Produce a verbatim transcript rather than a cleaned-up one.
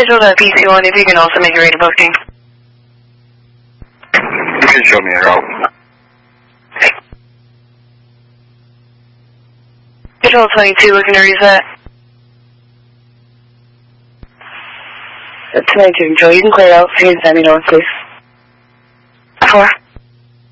scheduled at P C one if you can also make a rate of booking. You can show me a route. Schedule twenty-two, looking to reset. twenty-two, Control, you can clear out. You can send me north, please. Four.